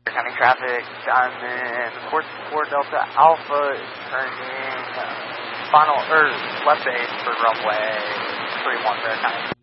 County traffic, Diamond, course 4 Delta Alpha is turning left base for runway 31 Bear County.